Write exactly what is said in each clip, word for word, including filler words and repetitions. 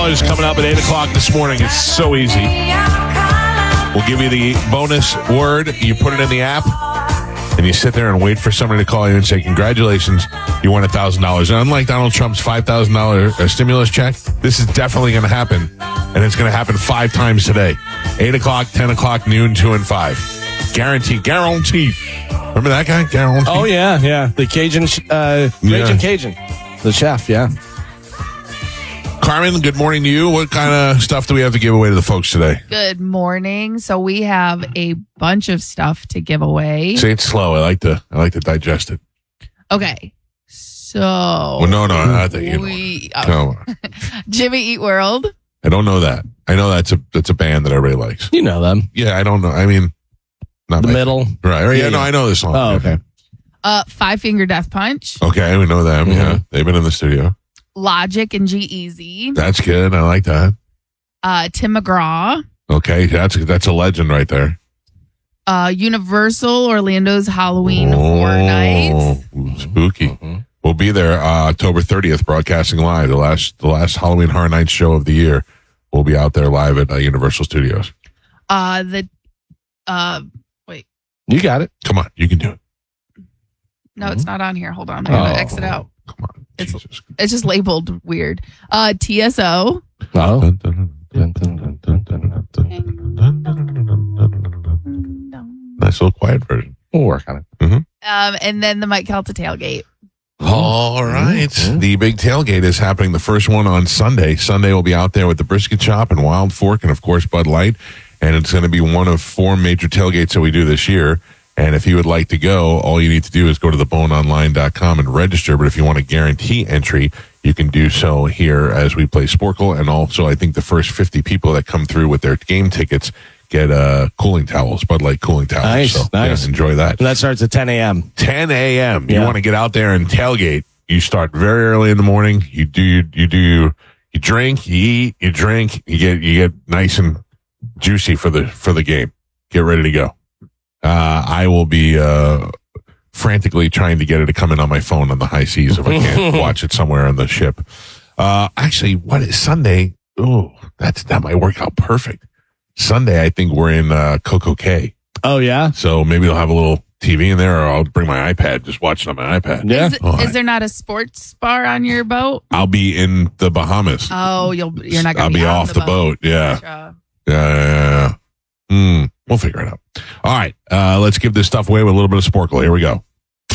dollars coming up at eight o'clock this morning. It's so easy. We'll give you the bonus word. You put it in the app, and you sit there and wait for somebody to call you and say, congratulations, you won one thousand dollars. And unlike Donald Trump's five thousand dollars stimulus check, this is definitely going to happen. And it's going to happen five times today. eight o'clock, ten o'clock, noon, two, and five. Guarantee. Guarantee. Remember that guy? Guarantee. Oh, yeah, yeah. The Cajun, uh, Yeah. Raging Cajun. The chef, yeah. Carmen, good morning to you. What kind of stuff do we have to give away to the folks today? Good morning. So we have a bunch of stuff to give away. Say it slow. I like to I like to digest it. Okay. So Well, no, no, I think you know. we oh, Come on. Jimmy Eat World. I don't know that. I know that's a that's a band that everybody likes. You know them. Yeah, I don't know. I mean, not The my- middle. Right. right. Yeah, Yeah, no, yeah. I know this song. Oh, okay. Uh, Five Finger Death Punch. Okay, we know them. Mhm. Yeah, they've been in the studio. Logic and G-Eazy. That's good. I like that. Uh, Tim McGraw. Okay, that's that's a legend right there. Uh, Universal Orlando's Halloween Horror Nights. Oh, spooky. Mhm. We'll be there uh, October thirtieth, broadcasting live. The last the last Halloween Horror Nights show of the year. We'll be out there live at uh, Universal Studios. Uh, the uh, wait, You got it. Come on, you can do it. no, it's not on here. Hold on, I gotta Oh. exit out. Come on. It's- Jesus. It's just labeled weird. Uh, T S O. Oh. Dun, dun, dun, dun, dun, dun, dun, dun, dun, dun, dun, dun, dun, dun. Nice little quiet version. We'll work on it. Um, and then the Mike Calta tailgate. All right. Mhm. The big tailgate is happening. The first one on Sunday. Sunday will be out there with the Brisket Shop and Wild Fork and, of course, Bud Light. And it's going to be one of four major tailgates that we do this year. And if you would like to go, all you need to do is go to the bone online dot com and register. But if you want to guarantee entry, you can do so here as we play Sporkle. And also, I think the first fifty people that come through with their game tickets get uh, cooling towels, Bud Light cooling towels. Nice, so, nice. yeah, enjoy that. And that starts at ten a.m. ten a.m. You Yeah. want to get out there and tailgate. You start very early in the morning. You do you, you do you, you drink, you eat, you drink, you get you get nice and juicy for the for the game. Get ready to go. Uh, I will be uh, frantically trying to get it to come in on my phone on the high seas if I can't watch it somewhere on the ship. Uh, actually, what is Sunday? Oh, that's that might work out perfect. Sunday, I think we're in uh, Coco Cay. Oh, yeah? So maybe I'll have a little T V in there, or I'll bring my iPad, just watch it on my iPad. Yeah. Is, All right. is there not a sports bar on your boat? I'll be in the Bahamas. Oh, you'll you're not gonna I'll be, be on off the boat. Yeah. Gotcha. Yeah. yeah, yeah. Hmm. We'll figure it out. All right. Uh, let's give this stuff away with a little bit of Sporkle. Here we go.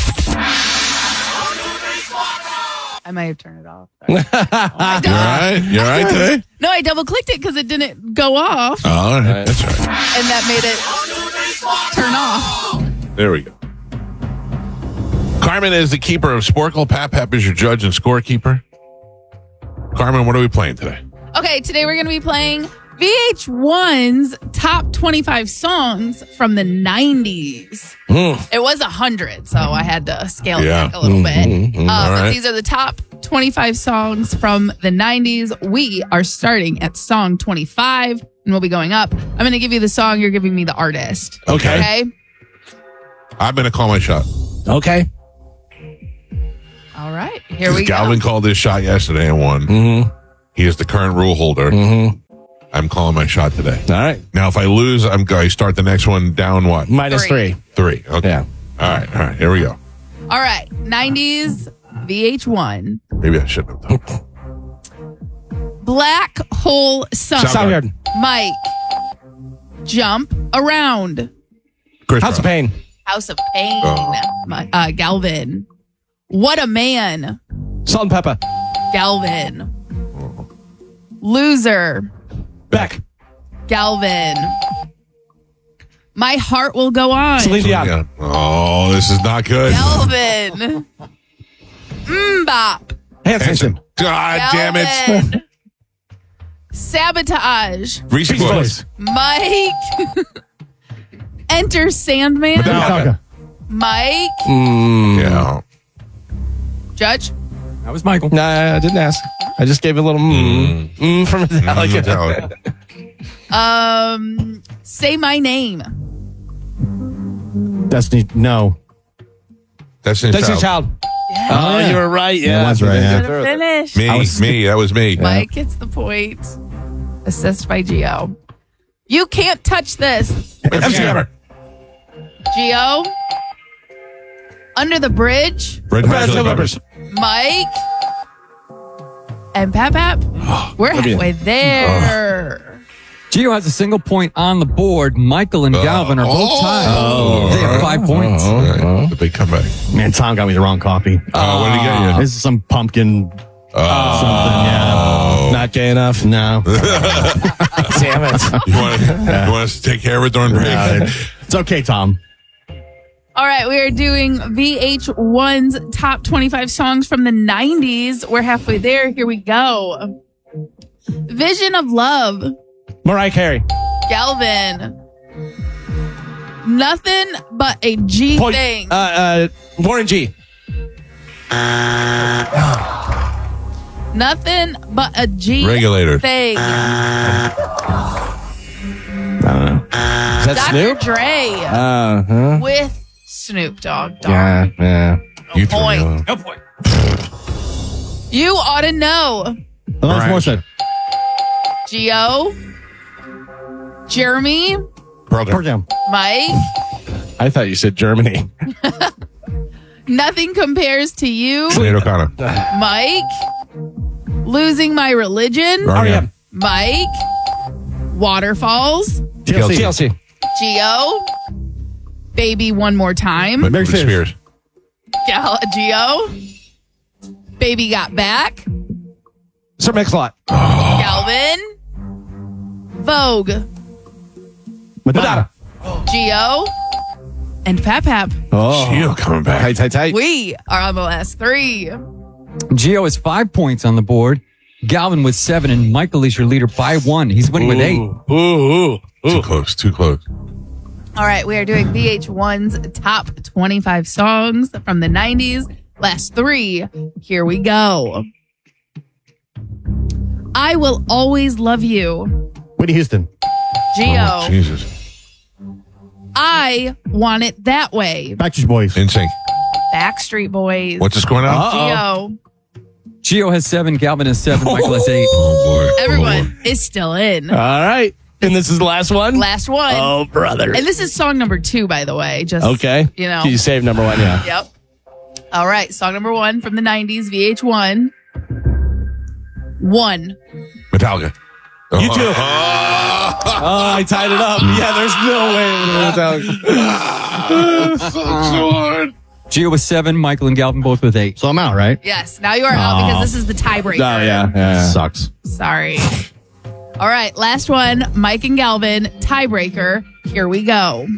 I might have turned it off. Sorry. You all right? You all right today? No, I double clicked it because it didn't go off, Oh, all right. Right. That's all right. and that made it turn off. There we go. Carmen is the keeper of Sporkle. Pap Pap is your judge and scorekeeper. Carmen, what are we playing today? Okay, today we're going to be playing V H one's top twenty-five songs from the nineties. Mm. It was one hundred, so I had to scale it Yeah. back a little bit. Mhm, mhm. Uh, All but right. these are the top twenty-five songs from the nineties. We are starting at song twenty-five, and we'll be going up. I'm going to give you the song. You're giving me the artist. Okay. Okay? I'm going to call my shot. Okay. All right. Here we Galvin go. called his shot yesterday and won. Mm-hmm. He is the current rule holder. Mm-hmm. I'm calling my shot today. All right. Now, if I lose, I'm going to start the next one down what? Minus Three. three. Three. Okay. Yeah. All right. All right. Here we go. All right. nineties V H one. Maybe I shouldn't have done. Black Hole Sun. Soundgarden. Mike. Jump Around. Chris House of Brown. Pain. House of Pain. Oh. Mi- Uh, Galvin. What a Man. Salt and Pepper. Galvin. Loser. Beck. Galvin. My Heart Will Go On. Celine Dion. Yeah. Oh, this is not good. Galvin. Mbop. Hans Hansen. God damn it. Galvin. Sabotage. Reese Beach Boys. Boys. Mike. Enter Sandman. Metallica. Mike. Mm. Yeah. Judge. That was Michael. Nah, I didn't ask. I just gave a little mm, mm. from Metallica. Metallica. Um, Say My Name. Destiny, no. That's in Destiny Child. Child. Oh, you were right. Yeah, that's right. Yeah. Gonna finish. Me, was- me, that was me. Mike gets the point. Assist by Gio. You can't touch this. M C Hammer. Gio. Under the Bridge. Red Hot Chili Peppers. Mike. And Pap Pap. We're halfway there. Gio has a single point on the board. Michael and Galvin are both tied. Oh. They have five points. All right. The big comeback. Man, Tom got me the wrong coffee. Oh, what did he get you? This is some pumpkin Oh. something. Yeah. Not gay enough. No. Damn it. You want, you want us to take care of it during break? No, it's okay, Tom. All right, we are doing V H one's top twenty-five songs from the nineties. We're halfway there. Here we go. Vision of Love. Mariah Carey. Galvin. Nothing but a G Point- thing. Uh, uh, Warren G. Nothing but a G Regulator. thing. I don't know. Is that Doctor Snoop? Dre Uh huh. with Snoop Dogg. Dog. Yeah, yeah. You threw me Point. off. No point. You ought to know. Alanis Right. Morissette. Gio. Jeremy. Pearl Pearl Jam. Jam. Mike. I thought you said Germany. Nothing compares to you. Sinead O'Connor. Mike. Losing My Religion. R E M. Mike. Waterfalls. T L C. T L C. Gio. Baby One More Time. Britney Mary Spears. Spears. Gal- Gio. Baby Got Back. Sir Mix-a-Lot. Galvin. Vogue. Madonna. Gio. And Pap Pap. Oh. Gio coming back. Tight, tight, tight. We are on the last three. Gio has five points on the board. Galvin with seven, and Michael is your leader by one. He's winning with eight. Ooh, ooh, ooh. Too close. Too close. All right, we are doing V H one's top twenty-five songs from the nineties. Last three. Here we go. I Will Always Love You. Whitney Houston. Gio. Oh, Jesus. I Want It That Way. Backstreet Boys. In sync. Backstreet Boys. What's this going on? Gio. Gio has seven, Galvin has seven, Michael has eight. Oh, boy. Everyone is still in. All right. And this is the last one? Last one. Oh, brother. And this is song number two, by the way. Just Okay. You know. You saved number one, yeah. Yep. All right, song number one from the nineties, V H one. One. Metallica. You too. Oh, Oh, I tied it up. Yeah, there's no way. so, so hard. Gio with seven, Michael and Galvin both with eight. So I'm out, right? Yes, now you are out because this is the tiebreaker. Oh, yeah, yeah. Sucks. Sorry. All right, last one. Mike and Galvin, tiebreaker. Here we go.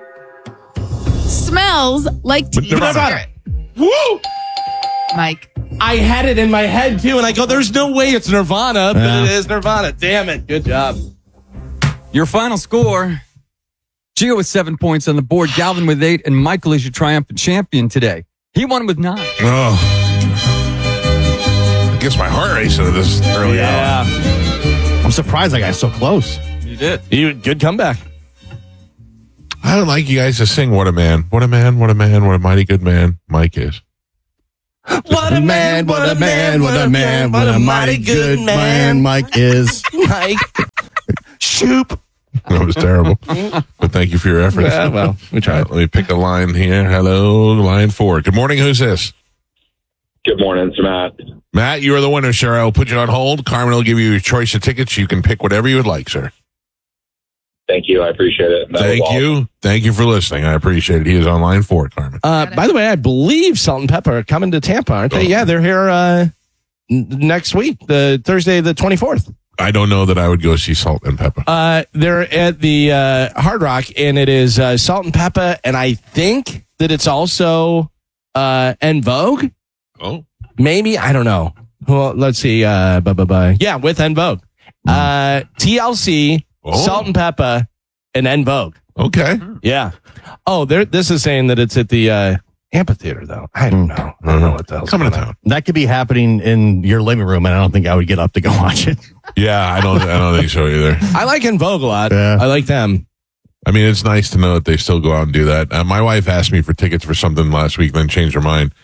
Smells like Teen Nirvana. Spirit. Woo! Mike. I had it in my head, too, and I go, there's no way it's Nirvana, but Yeah. it is Nirvana. Damn it. Good job. Your final score. Gio with seven points on the board, Galvin with eight, and Michael is your triumphant champion today. He won with nine. Oh. I guess my heart racing at this early hour. Yeah. I'm surprised that guy's so close. You did. You, good comeback. I would like you guys to sing What a Man. What a Man, what a man, what a mighty good man Mike is. What a man, what a man, what a man, what a mighty good man. Mike is. Mike. Shoop. That was terrible. But thank you for your efforts. Yeah, well, we All tried. right, let me pick a line here. Hello, line four. Good morning. Who's this? Good morning, it's Matt. Matt, you are the winner, sir. I'll put you on hold. Carmen will give you your choice of tickets. You can pick whatever you would like, sir. Thank you. I appreciate it. That Thank was awesome. you. Thank you for listening. I appreciate it. He is on line four, Carmen. Uh, by the way, I believe Salt and Pepper are coming to Tampa, aren't they? Oh. Yeah, they're here uh, n- next week, the Thursday, the twenty-fourth. I don't know that I would go see Salt and Pepper. Uh, they're at the uh, Hard Rock, and it is uh, Salt and Pepper, and I think that it's also uh, En Vogue. Oh, Maybe, I don't know. Well, let's see. Uh, bye, bye, bye. Yeah, with En Vogue. Uh, T L C, Oh. Salt and Pepper, and En Vogue. okay. Yeah. Oh, there. This is saying that it's at the uh, amphitheater, though. I don't know. I don't know what the hell's Coming to going on. town. That could be happening in your living room, and I don't think I would get up to go watch it. Yeah, I don't. I don't think so either. I like En Vogue a lot. Yeah. I like them. I mean, it's nice to know that they still go out and do that. Uh, my wife asked me for tickets for something last week, then changed her mind.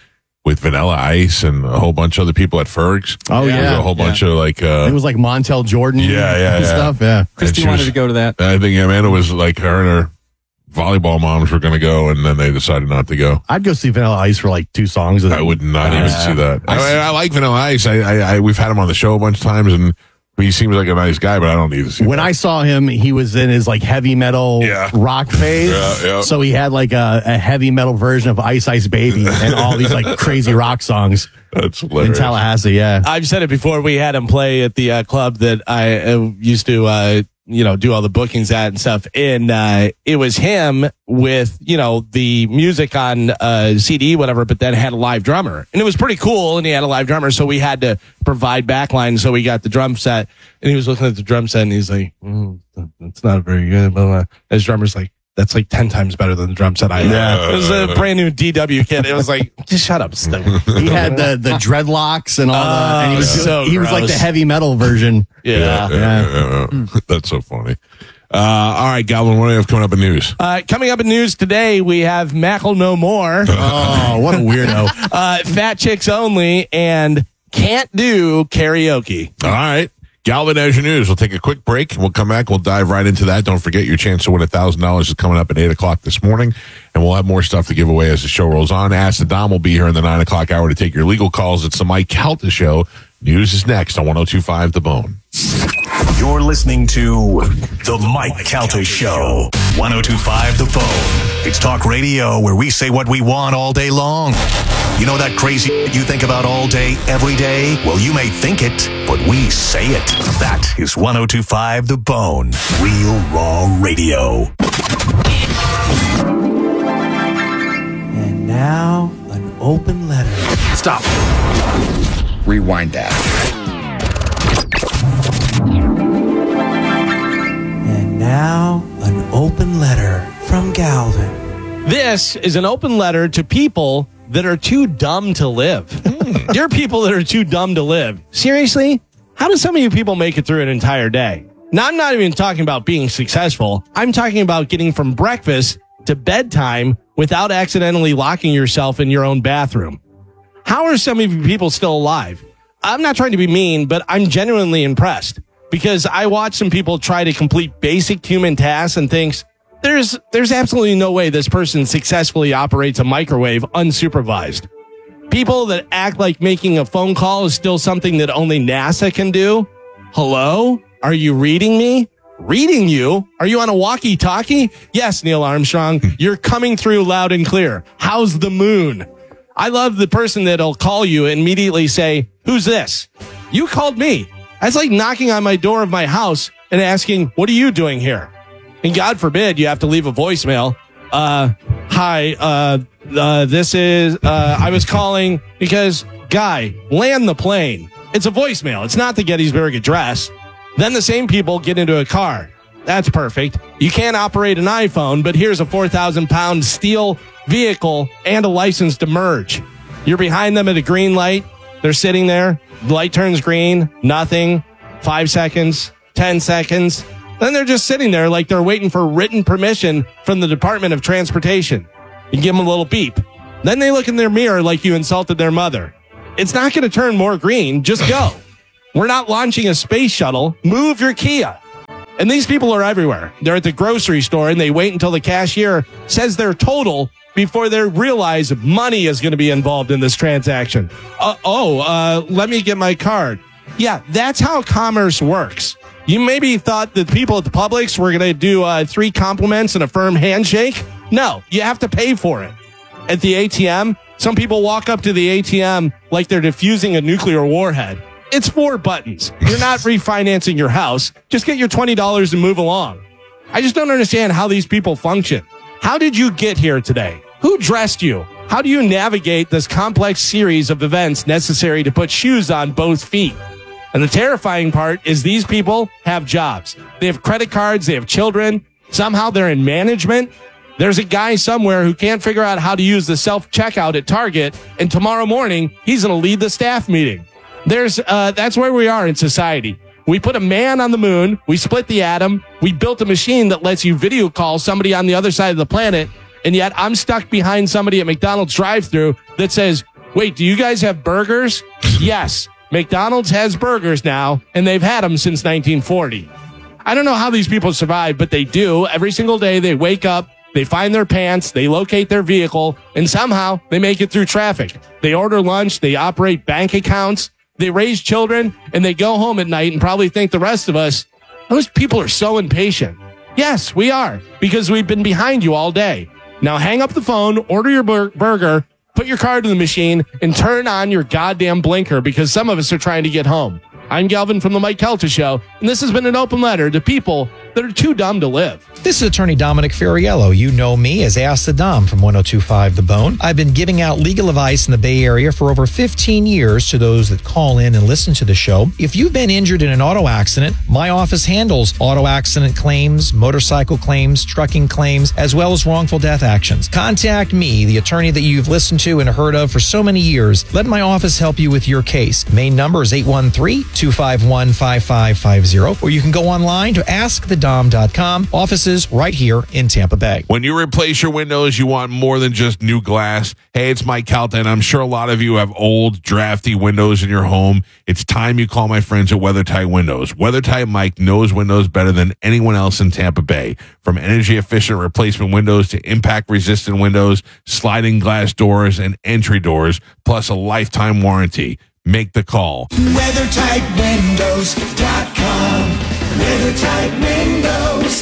with Vanilla Ice and a whole bunch of other people at Ferg's. Oh, There was yeah. a whole bunch of like, uh, It was like Montel Jordan. Yeah, yeah, and yeah. stuff. Yeah. Christy she wanted was- to go to that. I think Amanda was like, her and her volleyball moms were going to go, and then they decided not to go. I'd go see Vanilla Ice for like two songs. I would not even see that. I, I, I like Vanilla Ice. I, I, I, we've had him on the show a bunch of times, and he seems like a nice guy, but I don't need to see When that. I saw him, he was in his like heavy metal Yeah. rock phase. Yeah, yeah. So he had like a, a heavy metal version of Ice Ice Baby and all these like crazy rock songs That's in hilarious. Tallahassee. Yeah. I've said it before. We had him play at the uh, club that I uh, used to, uh, you know, do all the bookings at and stuff. And uh, it was him with, you know, the music on uh, C D, whatever, but then had a live drummer. And it was pretty cool. And he had a live drummer. So we had to provide backline. So we got the drum set. And he was looking at the drum set and he's like, mm, that's not very good. Blah, blah. And his drummer's like, that's like ten times better than the drum set I had. Yeah. It was a brand new D W kit. It was like, just shut up, stupid. He had the, the dreadlocks and all that. And he was, Oh, so he was like the gross. heavy metal version. Yeah. Yeah, yeah, yeah. That's so funny. Uh, all right, Goblin, what do you have coming up in news? Uh, coming up in news today, we have Mackle No More, Oh, what a weirdo. uh, Fat Chicks Only, and Can't Do Karaoke. All right. Galvin, as your news. We'll take a quick break and we'll come back. We'll dive right into that. Don't forget your chance to win one thousand dollars is coming up at eight o'clock this morning. And we'll have more stuff to give away as the show rolls on. Ask the Dom will be here in the nine o'clock hour to take your legal calls. It's the Mike Calta Show. News is next on one oh two point five The Bone. You're listening to The Mike Calta Show. one oh two point five The Bone. It's talk radio where we say what we want all day long. You know that crazy you think about all day, every day? Well, you may think it, but we say it. That is one oh two point five The Bone. Real raw radio. And now, an open letter. Stop. Rewind that. And now, an open letter from Galvin. This is an open letter to people that are too dumb to live. Dear people that are too dumb to live, seriously, how do some of you people make it through an entire day? Now, I'm not even talking about being successful. I'm talking about getting from breakfast to bedtime without accidentally locking yourself in your own bathroom. How are some of you people still alive? I'm not trying to be mean, but I'm genuinely impressed because I watch some people try to complete basic human tasks and thinks there's there's absolutely no way this person successfully operates a microwave unsupervised. People that act like making a phone call is still something that only NASA can do. Hello? Are you reading me? Reading you? Are you on a walkie-talkie? Yes, Neil Armstrong. You're coming through loud and clear. How's the moon? I love the person that'll call you and immediately say, who's this? You called me. That's like knocking on my door of my house and asking, what are you doing here? And God forbid you have to leave a voicemail. Uh, hi, uh, uh, this is, uh, I was calling because, guy, land the plane. It's a voicemail. It's not the Gettysburg Address. Then the same people get into a car. That's perfect. You can't operate an iPhone, but here's a four thousand pound steel vehicle and a license to merge. You're behind them at a green light. They're sitting there. The light turns green. Nothing. Five seconds. Ten seconds. Then they're just sitting there like they're waiting for written permission from the Department of Transportation. You give them a little beep. Then they look in their mirror like you insulted their mother. It's not going to turn more green. Just go. We're not launching a space shuttle. Move your Kia. And these people are everywhere. They're at the grocery store and they wait until the cashier says their total before they realize money is going to be involved in this transaction. Uh, oh, uh, let me get my card. Yeah, that's how commerce works. You maybe thought that people at the Publix were going to do uh, three compliments and a firm handshake. No, you have to pay for it. At the A T M, some people walk up to the A T M like they're defusing a nuclear warhead. It's four buttons. You're not refinancing your house. Just get your twenty dollars and move along. I just don't understand how these people function. How did you get here today? Who dressed you? How do you navigate this complex series of events necessary to put shoes on both feet? And the terrifying part is these people have jobs. They have credit cards. They have children. Somehow they're in management. There's a guy somewhere who can't figure out how to use the self-checkout at Target. And tomorrow morning, he's going to lead the staff meeting. There's, uh, that's where we are in society. We put a man on the moon. We split the atom. We built a machine that lets you video call somebody on the other side of the planet. And yet I'm stuck behind somebody at McDonald's drive-thru that says, Wait, do you guys have burgers? Yes. McDonald's has burgers now, and they've had them since nineteen forty. I don't know how these people survive, but they do. Every single day they wake up, they find their pants, they locate their vehicle, and somehow they make it through traffic. They order lunch, they operate bank accounts, they raise children, and they go home at night and probably think the rest of us, those people are so impatient. Yes, we are, because we've been behind you all day. Now hang up the phone, order your bur- burger, put your card in the machine, and turn on your goddamn blinker, because some of us are trying to get home. I'm Galvin from the Mike Calta Show, and this has been an open letter to people that are too dumb to live. This is Attorney Dominic Ferriello. You know me as Ask the Dom from one oh two point five The Bone. I've been giving out legal advice in the Bay Area for over fifteen years to those that call in and listen to the show. If you've been injured in an auto accident, my office handles auto accident claims, motorcycle claims, trucking claims, as well as wrongful death actions. Contact me, the attorney that you've listened to and heard of for so many years. Let my office help you with your case. Main number is eight one three, two five one, five five five zero, or you can go online to ask the dom dot com. Offices right here in Tampa Bay. When you replace your windows, you want more than just new glass. Hey, it's Mike Calta, and I'm sure a lot of you have old, drafty windows in your home. It's time you call my friends at WeatherTight Windows. WeatherTight Mike knows windows better than anyone else in Tampa Bay. From energy-efficient replacement windows to impact-resistant windows, sliding glass doors, and entry doors, plus a lifetime warranty. Make the call. weather tight windows dot com. WeatherTight Windows.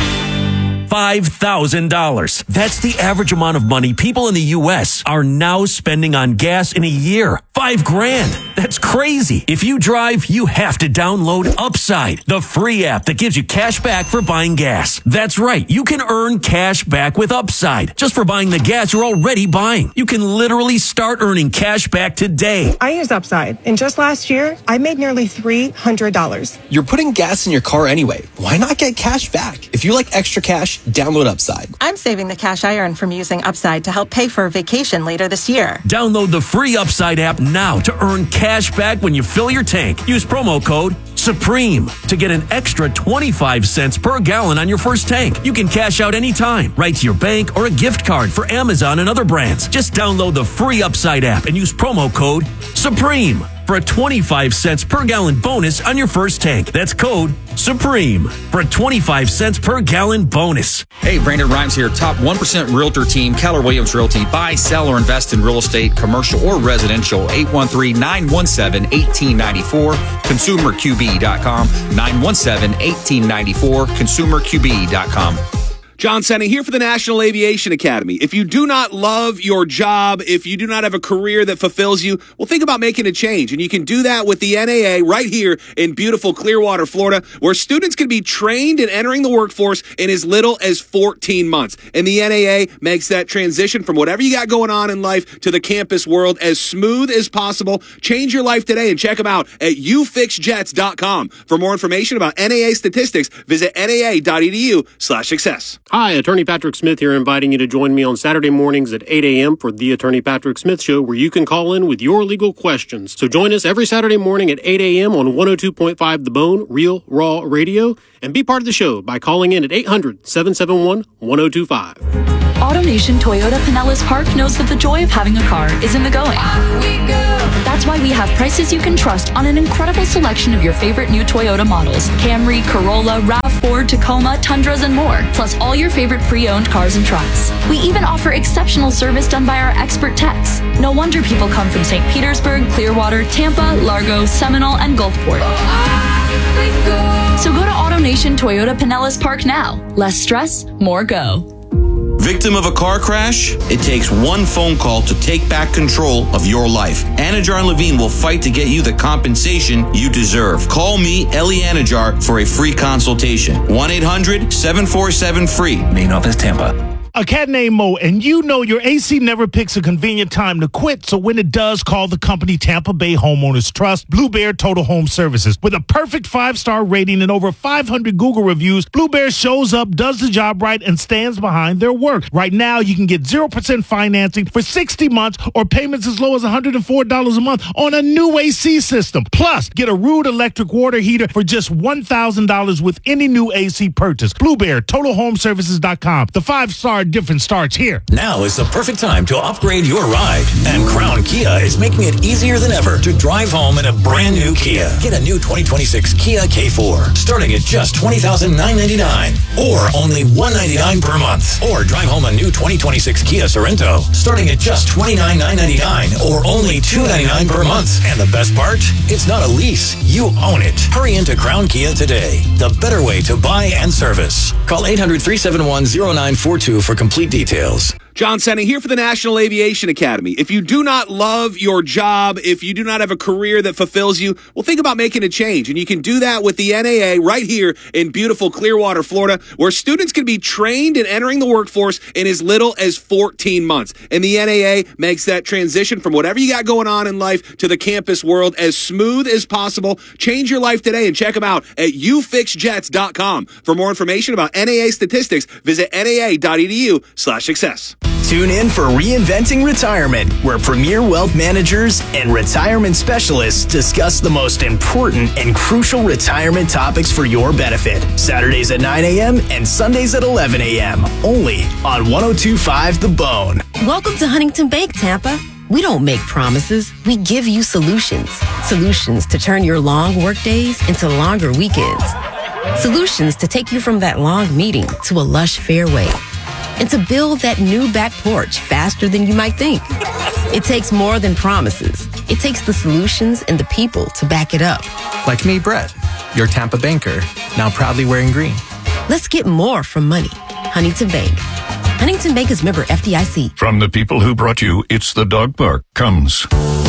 five thousand dollars. That's the average amount of money people in the U S are now spending on gas in a year. Five grand. That's crazy. If you drive, you have to download Upside, the free app that gives you cash back for buying gas. That's right. You can earn cash back with Upside just for buying the gas you're already buying. You can literally start earning cash back today. I use Upside, and just last year, I made nearly three hundred dollars. You're putting gas in your car anyway. Why not get cash back? If you like extra cash, download Upside. I'm saving the cash I earn from using Upside to help pay for a vacation later this year. Download the free Upside app now to earn cash back when you fill your tank. Use promo code SUPREME to get an extra twenty-five cents per gallon on your first tank. You can cash out anytime, right to your bank or a gift card for Amazon and other brands. Just download the free Upside app and use promo code SUPREME for a twenty-five cents per gallon bonus on your first tank. That's code SUPREME for a twenty-five cents per gallon bonus. Hey, Brandon Rhymes here, top one percent realtor team, Keller Williams Realty. Buy, sell, or invest in real estate, commercial or residential. eight one three, nine one seven, one eight nine four, consumer q b dot com, nine one seven, one eight nine four, consumer q b dot com. John Senning here for the National Aviation Academy. If you do not love your job, if you do not have a career that fulfills you, well, think about making a change. And you can do that with the N A A right here in beautiful Clearwater, Florida, where students can be trained in entering the workforce in as little as fourteen months. And the N A A makes that transition from whatever you got going on in life to the campus world as smooth as possible. Change your life today and check them out at u fix jets dot com. For more information about N A A statistics, visit N A A dot E D U slash success. Hi, Attorney Patrick Smith here, inviting you to join me on Saturday mornings at eight a.m. for the Attorney Patrick Smith Show, where you can call in with your legal questions. So join us every Saturday morning at eight a.m. on one oh two point five The Bone, Real Raw Radio, and be part of the show by calling in at eight hundred, seven seven one, one oh two five. AutoNation Toyota Pinellas Park knows that the joy of having a car is in the going. That's why we have prices you can trust on an incredible selection of your favorite new Toyota models. Camry, Corolla, RAV four, Tacoma, Tundras, and more. Plus all your favorite pre-owned cars and trucks. We even offer exceptional service done by our expert techs. No wonder people come from Saint Petersburg, Clearwater, Tampa, Largo, Seminole, and Gulfport. So go to AutoNation Toyota Pinellas Park now. Less stress, more go. Victim of a car crash? It takes one phone call to take back control of your life. Anajar and Levine will fight to get you the compensation you deserve. Call me, Ellie Anajar, for a free consultation. one eight hundred, seven four seven, free. Main office, Tampa. A cat named Mo, and you know your A C never picks a convenient time to quit, so when it does, call the company Tampa Bay Homeowners Trust, Blue Bear Total Home Services. With a perfect five-star rating and over five hundred Google reviews, Blue Bear shows up, does the job right, and stands behind their work. Right now, you can get zero percent financing for sixty months or payments as low as one hundred four dollars a month on a new A C system. Plus, get a Rude electric water heater for just one thousand dollars with any new A C purchase. Blue Bear Total Home Services dot com, the five-star hard difference starts here. Now is the perfect time to upgrade your ride. And Crown Kia is making it easier than ever to drive home in a brand new Kia. Get a new twenty twenty-six Kia K four starting at just twenty thousand nine hundred ninety-nine dollars or only one hundred ninety-nine dollars per month. Or drive home a new twenty twenty-six Kia Sorento starting at just twenty-nine thousand nine hundred ninety-nine dollars or only two hundred ninety-nine dollars per month. And the best part? It's not a lease. You own it. Hurry into Crown Kia today. The better way to buy and service. Call eight hundred, three seven one, zero nine four two for complete details. John Senning here for the National Aviation Academy. If you do not love your job, if you do not have a career that fulfills you, well, think about making a change. And you can do that with the N A A right here in beautiful Clearwater, Florida, where students can be trained in entering the workforce in as little as fourteen months. And the N A A makes that transition from whatever you got going on in life to the campus world as smooth as possible. Change your life today and check them out at u fix jets dot com. For more information about N A A statistics, visit N A A dot E D U slash success. Tune in for Reinventing Retirement, where premier wealth managers and retirement specialists discuss the most important and crucial retirement topics for your benefit. Saturdays at nine a.m. and Sundays at eleven a.m. only on one oh two point five The Bone. Welcome to Huntington Bank, Tampa. We don't make promises, we give you solutions. Solutions to turn your long work days into longer weekends. Solutions to take you from that long meeting to a lush fairway. And to build that new back porch faster than you might think. It takes more than promises. It takes the solutions and the people to back it up. Like me, Brett, your Tampa banker, now proudly wearing green. Let's get more from money. Huntington Bank. Huntington Bank is member F D I C. From the people who brought you It's the Dog Park comes